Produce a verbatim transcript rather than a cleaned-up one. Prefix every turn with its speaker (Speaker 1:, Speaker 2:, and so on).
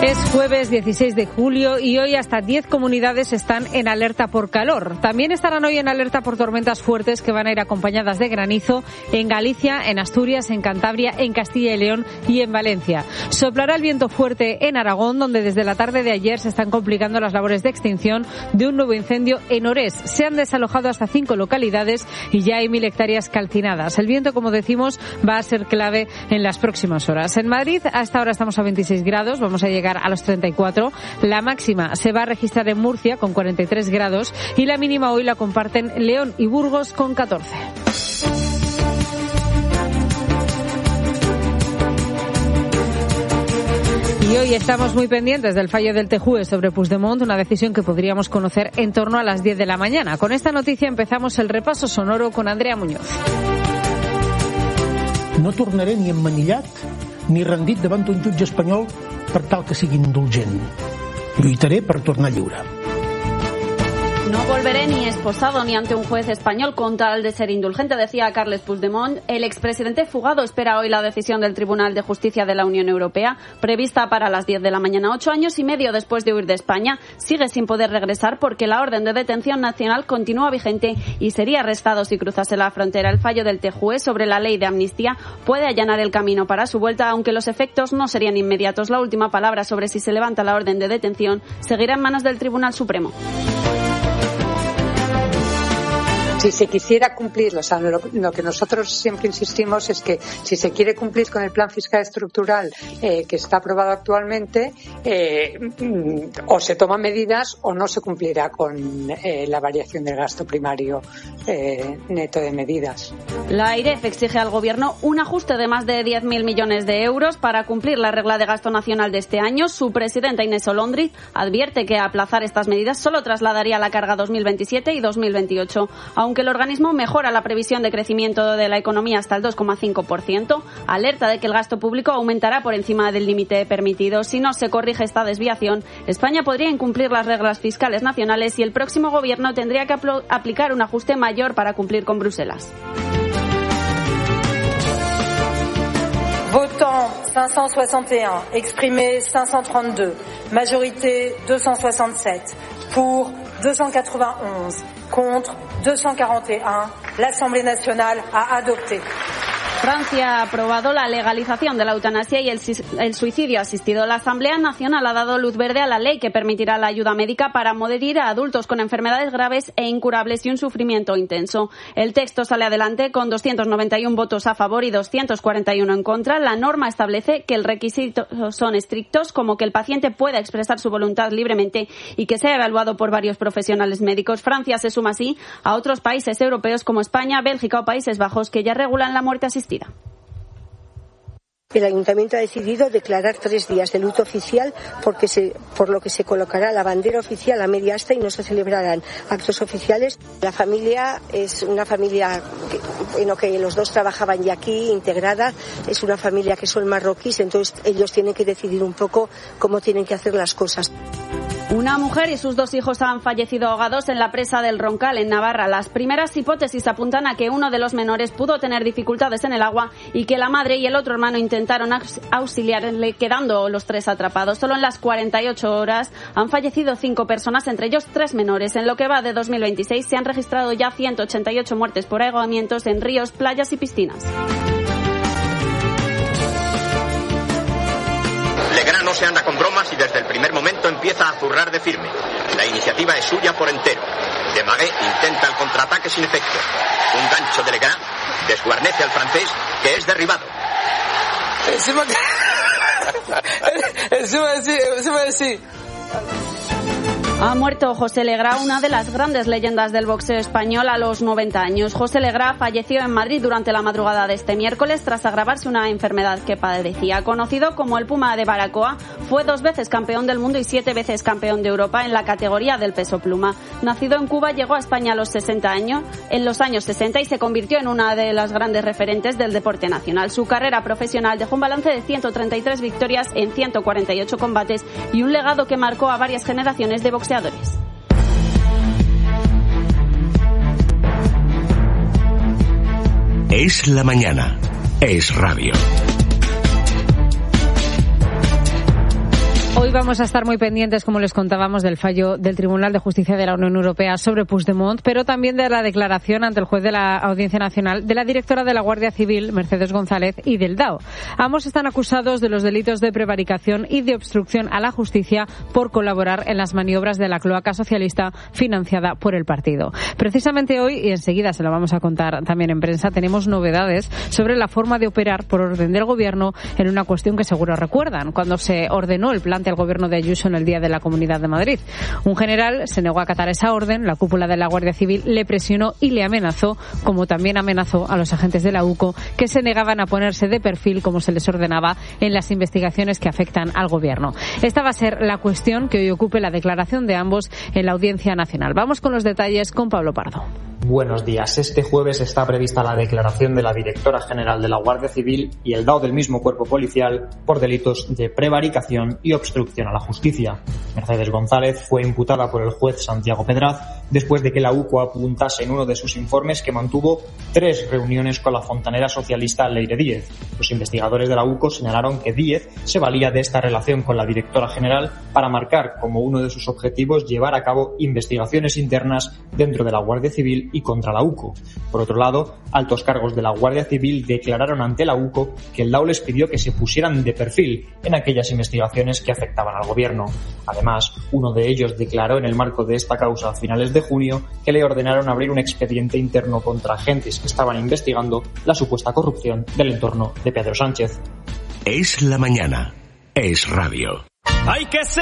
Speaker 1: Es jueves dieciséis de julio y hoy hasta diez comunidades están en alerta por calor. También estarán hoy en alerta por tormentas fuertes que van a ir acompañadas de granizo en Galicia, en Asturias, en Cantabria, en Castilla y León y en Valencia. Soplará el viento fuerte en Aragón, donde desde la tarde de ayer se están complicando las labores de extinción de un nuevo incendio en Orés. Se han desalojado hasta cinco localidades y ya hay mil hectáreas calcinadas. El viento, como decimos, va a ser clave en las próximas horas. En Madrid, hasta ahora estamos a veintiséis grados, vamos a llegar a los treinta y cuatro. La máxima se va a registrar en Murcia con cuarenta y tres grados y la mínima hoy la comparten León y Burgos con catorce. Y hoy estamos muy pendientes del fallo del T J U E sobre Puigdemont, una decisión que podríamos conocer en torno a las diez de la mañana. Con esta noticia empezamos el repaso sonoro con Andrea Muñoz.
Speaker 2: No tornaré ni emmanillat ni rendit davant un jutge espanyol per tal que sigui indulgent. Lluitaré per tornar lliure.
Speaker 3: No volveré ni esposado ni ante un juez español con tal de ser indulgente, decía Carles Puigdemont. El expresidente fugado espera hoy la decisión del Tribunal de Justicia de la Unión Europea, prevista para las diez de la mañana. Ocho años y medio después de huir de España, sigue sin poder regresar porque la orden de detención nacional continúa vigente y sería arrestado si cruzase la frontera. El fallo del T J U E sobre la ley de amnistía puede allanar el camino para su vuelta, aunque los efectos no serían inmediatos. La última palabra sobre si se levanta la orden de detención seguirá en manos del Tribunal Supremo.
Speaker 4: Si se quisiera cumplir, o sea, lo, lo que nosotros siempre insistimos es que si se quiere cumplir con el plan fiscal estructural eh, que está aprobado actualmente, eh, o se toman medidas o no se cumplirá con eh, la variación del gasto primario eh, neto de medidas.
Speaker 3: La AIREF exige al Gobierno un ajuste de más de diez mil millones de euros para cumplir la regla de gasto nacional de este año. Su presidenta Inés Olondriz advierte que aplazar estas medidas solo trasladaría la carga dos mil veintisiete y dos mil veintiocho. Aunque el organismo mejora la previsión de crecimiento de la economía hasta el dos coma cinco por ciento, alerta de que el gasto público aumentará por encima del límite permitido. Si no se corrige esta desviación, España podría incumplir las reglas fiscales nacionales y el próximo Gobierno tendría que apl- aplicar un ajuste mayor para cumplir con Bruselas.
Speaker 5: Votant cinq cent soixante et un, exprimé cinq cent trente-deux, majorité deux cent soixante-sept, pour deux cent quatre-vingt-onze, contre deux cent quarante et un, l'Assemblée nationale a adopté.
Speaker 3: Francia ha aprobado la legalización de la eutanasia y el, el suicidio asistido. La Asamblea Nacional ha dado luz verde a la ley que permitirá la ayuda médica para morir a adultos con enfermedades graves e incurables y un sufrimiento intenso. El texto sale adelante con doscientos noventa y uno votos a favor y doscientos cuarenta y uno en contra. La norma establece que el requisito son estrictos, como que el paciente pueda expresar su voluntad libremente y que sea evaluado por varios profesionales médicos. Francia se suma así a otros países europeos como España, Bélgica o Países Bajos que ya regulan la muerte asistida.
Speaker 6: El Ayuntamiento ha decidido declarar tres días de luto oficial porque se, por lo que se colocará la bandera oficial a media asta y no se celebrarán actos oficiales. La familia es una familia que, bueno, que los dos trabajaban ya aquí, integrada. Es una familia que son marroquíes, entonces ellos tienen que decidir un poco cómo tienen que hacer las cosas.
Speaker 3: Una mujer y sus dos hijos han fallecido ahogados en la presa del Roncal, en Navarra. Las primeras hipótesis apuntan a que uno de los menores pudo tener dificultades en el agua y que la madre y el otro hermano intentaron auxiliarle, quedando los tres atrapados. Solo en las cuarenta y ocho horas han fallecido cinco personas, entre ellos tres menores. En lo que va de dos mil veintiséis se han registrado ya ciento ochenta y ocho muertes por ahogamientos en ríos, playas y piscinas.
Speaker 7: Legrand no se anda con bromas y desde el primer momento empieza a zurrar de firme. La iniciativa es suya por entero. Desmarais intenta el contraataque sin efecto. Un gancho de Legrand desguarnece al francés, que es derribado.
Speaker 8: Encima encima sí, encima sí.
Speaker 3: Ha muerto José Legrá, una de las grandes leyendas del boxeo español, a los noventa años. José Legrá falleció en Madrid durante la madrugada de este miércoles tras agravarse una enfermedad que padecía. Conocido como el Puma de Baracoa, fue dos veces campeón del mundo y siete veces campeón de Europa en la categoría del peso pluma. Nacido en Cuba, llegó a España a los sesenta años, en los años sesenta y se convirtió en una de las grandes referentes del deporte nacional. Su carrera profesional dejó un balance de ciento treinta y tres victorias en ciento cuarenta y ocho combates y un legado que marcó a varias generaciones de boxeadores.
Speaker 9: Es la mañana. Es radio.
Speaker 1: Hoy vamos a estar muy pendientes, como les contábamos, del fallo del Tribunal de Justicia de la Unión Europea sobre Puigdemont, pero también de la declaración ante el juez de la Audiencia Nacional de la directora de la Guardia Civil, Mercedes González, y del D A O. Ambos están acusados de los delitos de prevaricación y de obstrucción a la justicia por colaborar en las maniobras de la cloaca socialista financiada por el partido. Precisamente hoy, y enseguida se lo vamos a contar también en prensa, tenemos novedades sobre la forma de operar por orden del Gobierno en una cuestión que seguro recuerdan, cuando se ordenó el plan al Gobierno de Ayuso en el día de la Comunidad de Madrid. Un general se negó a acatar esa orden, la cúpula de la Guardia Civil le presionó y le amenazó, como también amenazó a los agentes de la U C O que se negaban a ponerse de perfil como se les ordenaba en las investigaciones que afectan al Gobierno. Esta va a ser la cuestión que hoy ocupe la declaración de ambos en la Audiencia Nacional. Vamos con los detalles con Pablo Pardo.
Speaker 9: Buenos días. Este jueves está prevista la declaración de la directora general de la Guardia Civil y el D A O del mismo cuerpo policial por delitos de prevaricación y obstrucción a la justicia. Mercedes González fue imputada por el juez Santiago Pedraz después de que la U C O apuntase en uno de sus informes que mantuvo tres reuniones con la fontanera socialista Leire Díez. Los investigadores de la U C O señalaron que Díez se valía de esta relación con la directora general para marcar como uno de sus objetivos llevar a cabo investigaciones internas dentro de la Guardia Civil y contra la U C O. Por otro lado, altos cargos de la Guardia Civil declararon ante la U C O que el D A O les pidió que se pusieran de perfil en aquellas investigaciones que afectaban al Gobierno. Además, uno de ellos declaró en el marco de esta causa a finales de junio que le ordenaron abrir un expediente interno contra agentes que estaban investigando la supuesta corrupción del entorno de Pedro Sánchez.
Speaker 10: Es la mañana. Es radio.
Speaker 11: Hay que ser